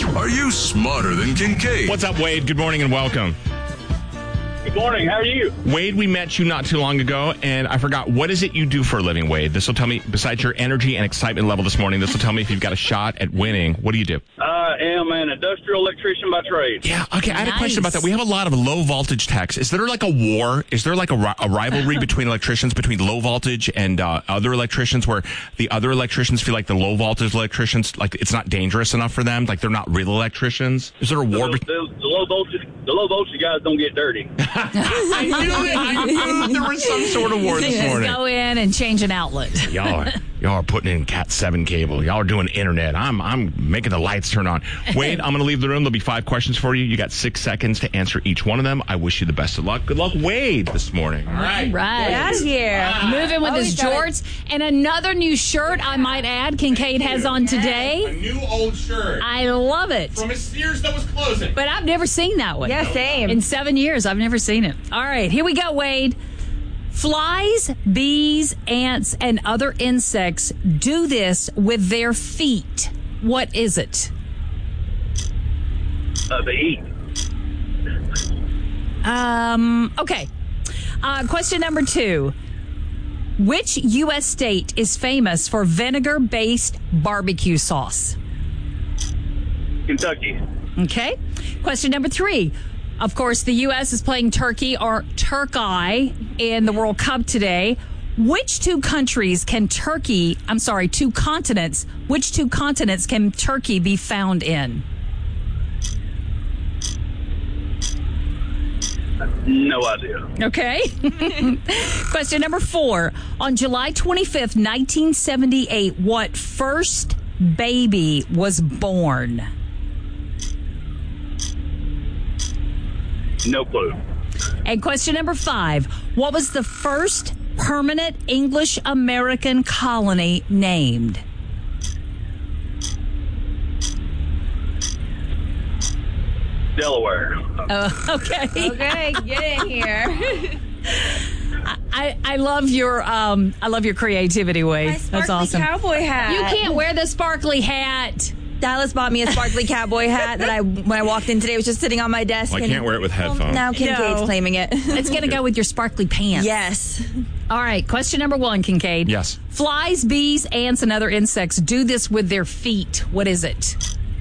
Are you smarter than Kincaid? What's up, Wade? Good morning and welcome. Good morning. How are you? Wade, we met you not too long ago, and I forgot, what is it you do for a living, Wade? This will tell me, besides your energy and excitement level this morning, this will tell me if you've got a shot at winning. What do you do? I am an industrial electrician by trade. Yeah, okay, I had a question about that. We have a lot of low voltage techs. Is there like a war? Is there like a rivalry between electricians, between low voltage and other electricians, where the other electricians feel like the low voltage electricians, like it's not dangerous enough for them? Like they're not real electricians? Is there a war? The low voltage guys don't get dirty. I knew there was some sort of war this morning. Just go in and change an outlet. Y'all are putting in Cat 7 cable. Y'all are doing internet. I'm making the lights turn on. Wade, I'm going to leave the room. There'll be 5 questions for you. You got 6 seconds to answer each one of them. I wish you the best of luck. Good luck, Wade, this morning. All right. Right. Get out of here. Moving with his jorts and another new shirt, I might add, Kincaid has on today. A new old shirt. I love it. From a Sears that was closing. But I've never seen that one. Yeah, same. In 7 years, I've never seen it. All right, here we go, Wade. Flies, bees, ants, and other insects do this with their feet. What is it? They eat. Okay. Question number 2. Which U.S. state is famous for vinegar-based barbecue sauce? Kentucky. Okay. Question number 3. Of course, the U.S. is playing Turkey or Turkey in the World Cup today. Which two continents, which two continents can Turkey be found in? No idea. Okay. Question number 4. On July 25th, 1978, what first baby was born? No clue. And question number 5. What was the first permanent English-American colony named? Delaware. Okay. Okay, get in here. I love your creativity, Wade. My That's sparkly awesome. cowboy hat. You can't wear the sparkly hat. Dallas bought me a sparkly cowboy hat that when I walked in today, it was just sitting on my desk. Well, I can't wear it with headphones. Now Kincaid's No. claiming it. It's going to go with your sparkly pants. Yes. All right. Question number 1, Kincaid. Yes. Flies, bees, ants, and other insects do this with their feet. What is it?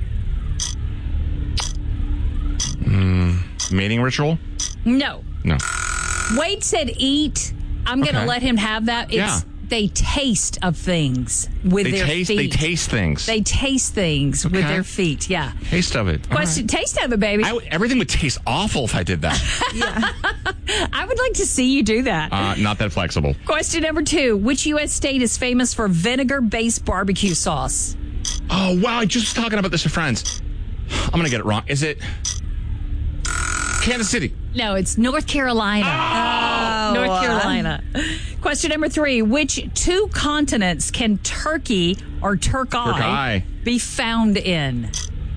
Mating ritual? No. No. Wade said eat. I'm going to Okay. let him have that. Yeah. They taste of things with their feet. They taste things. They taste things with their feet. Yeah. Taste of it. All Question. right. Taste of it, baby. Everything would taste awful if I did that. I would like to see you do that. Not that flexible. Question number 2. Which U.S. state is famous for vinegar-based barbecue sauce? Oh, wow. I just was talking about this with friends. I'm going to get it wrong. Is it Kansas City? No, it's North Carolina. Oh. North Carolina. Question number 3. Which two continents can Turkey or Turkey be found in?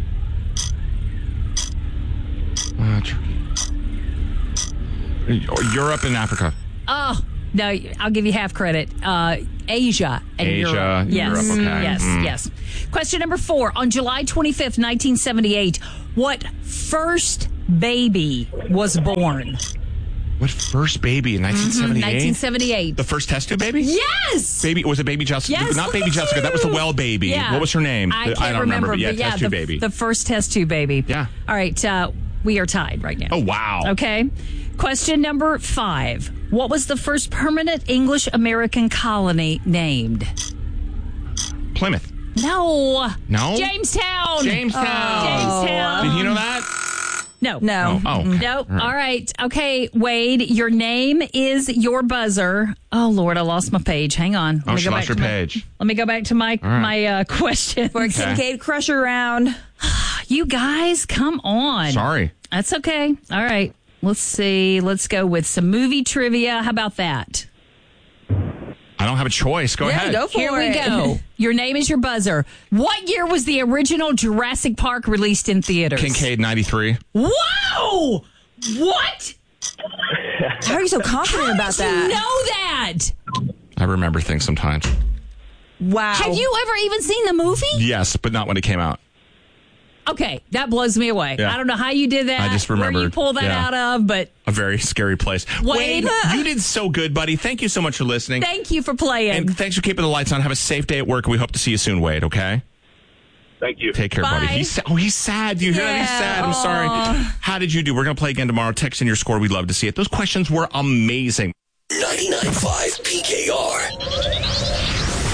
Europe and Africa. Oh, no, I'll give you half credit. Asia and Europe. Yes. Europe, okay. Yes. Question number 4. On July 25th, 1978, what first baby was born? What first baby in 1978? 1978. The first test tube baby? Yes! Baby, was it baby Jessica? Yes, Not look baby at Jessica. you. That was the well baby. Yeah. What was her name? I don't remember. But yeah, test tube baby. The first test tube baby. Yeah. All right, we are tied right now. Oh, wow. Okay. Question number 5. What was the first permanent English-American colony named? Plymouth. No. No? Jamestown. Jamestown. Did you know that? No. Oh, okay. Nope. All right. Okay, Wade, your name is your buzzer. Oh, Lord, I lost my page. Hang on. Oh, she lost her page. Let me go back to my question. For Kincaid Crusher round. You guys, come on. Sorry. That's okay. All right. Let's see. Let's go with some movie trivia. How about that? I don't have a choice. Go ahead. Go for Here we it. go. Your name is your buzzer. What year was the original Jurassic Park released in theaters? Kincaid 93. Whoa! What? How are you so confident about Did you that? know that? I remember things sometimes. Wow. Have you ever even seen the movie? Yes, but not when it came out. Okay, that blows me away. Yeah. I don't know how you did that. I just remembered. Where you pulled that out of, but a very scary place. Wade, you did so good, buddy. Thank you so much for listening. Thank you for playing. And thanks for keeping the lights on. Have a safe day at work. We hope to see you soon, Wade, okay? Thank you. Take care, Bye. buddy. He's sad. Do you hear that? He's sad. I'm sorry. How did you do? We're going to play again tomorrow. Text in your score. We'd love to see it. Those questions were amazing. 99.5 PKR.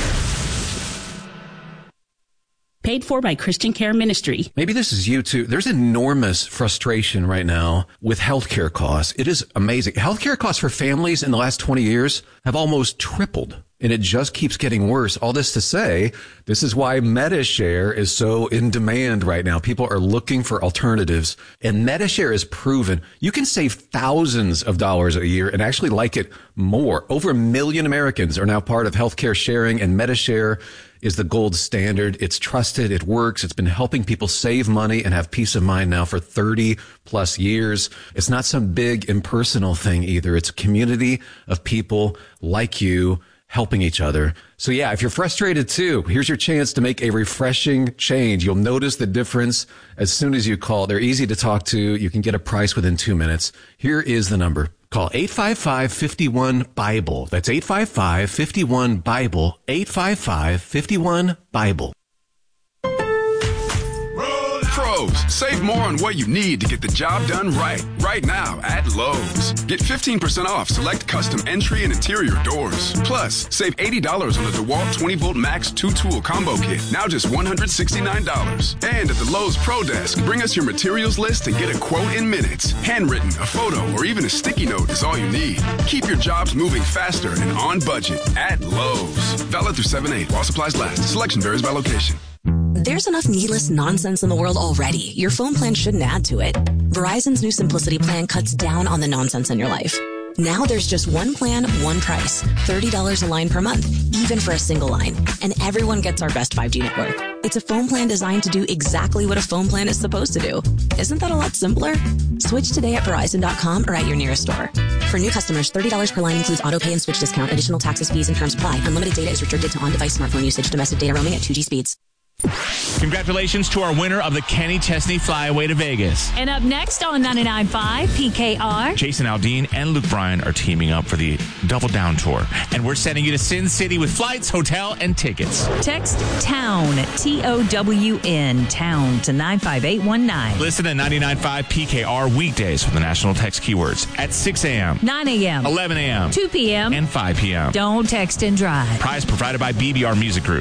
Paid for by Christian Care Ministry. Maybe this is you too. There's enormous frustration right now with healthcare costs. It is amazing. Healthcare costs for families in the last 20 years have almost tripled, and it just keeps getting worse. All this to say, this is why MediShare is so in demand right now. People are looking for alternatives, and MediShare is proven you can save thousands of dollars a year and actually like it more. Over 1 million Americans are now part of healthcare sharing, and MediShare is the gold standard. It's trusted. It works. It's been helping people save money and have peace of mind now for 30 plus years. It's not some big impersonal thing either. It's a community of people like you helping each other. So yeah, if you're frustrated too, here's your chance to make a refreshing change. You'll notice the difference as soon as you call. They're easy to talk to. You can get a price within 2 minutes. Here is the number. Call 855-51-BIBLE. That's 855-51-BIBLE. 855-51-BIBLE. Pros, save more on what you need to get the job done right now at Lowe's. Get 15% off select custom entry and interior doors. Plus, save $80 on the DeWalt 20-volt Max 2-tool combo kit, now just $169. And at the Lowe's Pro Desk, bring us your materials list and get a quote in minutes. Handwritten, a photo, or even a sticky note is all you need. Keep your jobs moving faster and on budget at Lowe's. Valid through 7/8 while supplies last. Selection varies by location. There's enough needless nonsense in the world already. Your phone plan shouldn't add to it. Verizon's new Simplicity plan cuts down on the nonsense in your life. Now there's just one plan, one price. $30 a line per month, even for a single line. And everyone gets our best 5G network. It's a phone plan designed to do exactly what a phone plan is supposed to do. Isn't that a lot simpler? Switch today at Verizon.com or at your nearest store. For new customers, $30 per line includes auto pay and switch discount. Additional taxes, fees, and terms apply. Unlimited data is restricted to on-device smartphone usage. Domestic data roaming at 2G speeds. Congratulations to our winner of the Kenny Chesney Flyaway to Vegas. And up next on 99.5 PKR, Jason Aldean and Luke Bryan are teaming up for the Double Down Tour. And we're sending you to Sin City with flights, hotel, and tickets. text TOWN, TOWN, TOWN to 95819. Listen to 99.5 PKR weekdays for the national text keywords at 6 a.m., 9 a.m., 11 a.m., 2 p.m., and 5 p.m. Don't text and drive. Prize provided by BBR Music Group.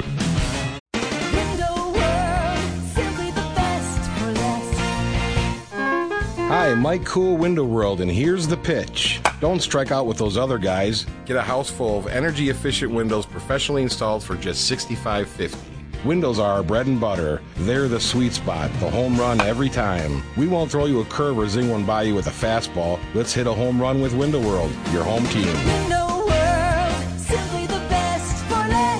Hi, Mike Cool, Window World, and here's the pitch. Don't strike out with those other guys. Get a house full of energy-efficient windows professionally installed for just $65.50. Windows are our bread and butter. They're the sweet spot, the home run every time. We won't throw you a curve or zing one by you with a fastball. Let's hit a home run with Window World, your home team. Window World, simply the best for less.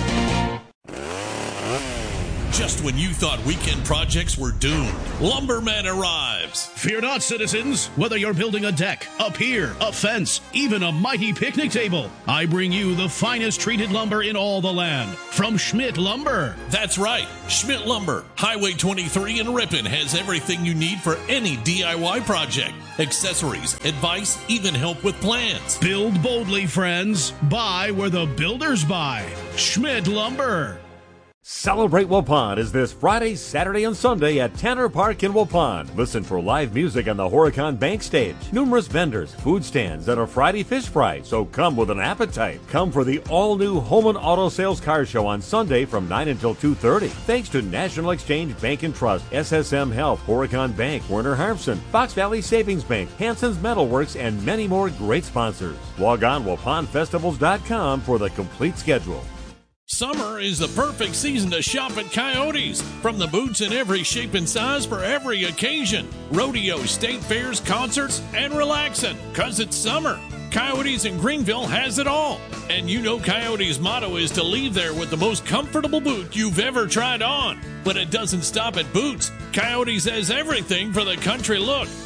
Just when you thought weekend projects were doomed, Lumberman arrives. Fear not, citizens. Whether you're building a deck, a pier, a fence, even a mighty picnic table, I bring you the finest treated lumber in all the land from Schmidt Lumber. That's right, Schmidt Lumber. Highway 23 in Ripon has everything you need for any DIY project. Accessories, advice, even help with plans. Build boldly, friends. Buy where the builders buy. Schmidt Lumber. Celebrate Waupun is this Friday, Saturday, and Sunday at Tanner Park in Waupun. Listen for live music on the Horicon Bank stage, numerous vendors, food stands, and a Friday fish fry, so come with an appetite. Come for the all-new Home and Auto Sales Car Show on Sunday from 9 until 2:30. Thanks to National Exchange Bank and Trust, SSM Health, Horicon Bank, Werner Harpson, Fox Valley Savings Bank, Hanson's Metalworks, and many more great sponsors. Log on WaupunFestivals.com for the complete schedule. Summer is the perfect season to shop at Coyotes. From the boots in every shape and size for every occasion. Rodeos, state fairs, concerts, and relaxing. 'Cause it's summer. Coyotes in Greenville has it all. And you know Coyotes' motto is to leave there with the most comfortable boot you've ever tried on. But it doesn't stop at boots. Coyotes has everything for the country look.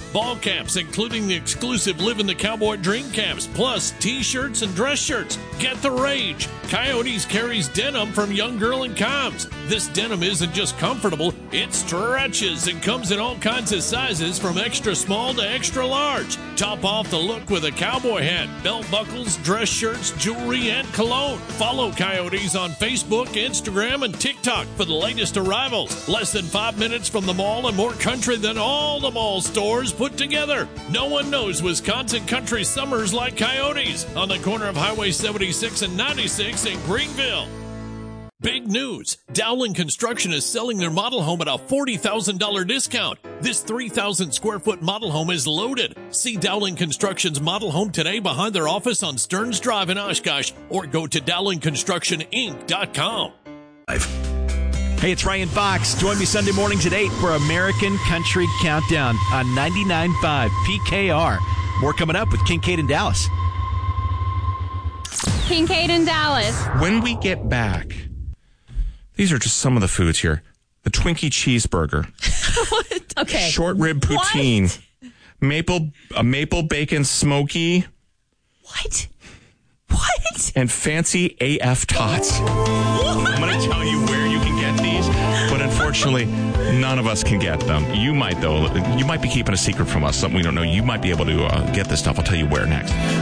ball caps, including the exclusive Live in the Cowboy Dream caps, plus t-shirts and dress shirts. Get the rage. Coyotes carries denim from Young Girl and Combs. This denim isn't just comfortable, it stretches and comes in all kinds of sizes from extra small to extra large. Top off the look with a cowboy hat, belt buckles, dress shirts, jewelry, and cologne. Follow Coyotes on Facebook, Instagram, and TikTok for the latest arrivals. Less than 5 minutes from the mall and more country than all the mall stores put together. No one knows Wisconsin country summers like Coyotes on the corner of Highway 76 and 96 in Greenville. Big news! Dowling Construction is selling their model home at a $40,000 discount. This 3,000 square foot model home is loaded. See Dowling Construction's model home today behind their office on Stearns Drive in Oshkosh, or go to DowlingConstructionInc.com. Hey, it's Ryan Fox. Join me Sunday mornings at 8 for American Country Countdown on 99.5 PKR. More coming up with Kincaid and Dallas. Kincaid and Dallas. When we get back, these are just some of the foods here. The Twinkie cheeseburger. Okay. Short rib poutine. Maple bacon smoky. What? And fancy AF tots. I'm going to tell you where you can get these, but unfortunately, none of us can get them. You might, though. You might be keeping a secret from us, something we don't know. You might be able to get this stuff. I'll tell you where next.